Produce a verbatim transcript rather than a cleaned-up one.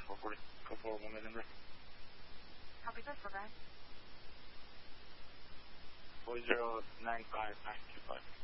four forty, four four one November. Copy that for that. four zero nine five nine two five.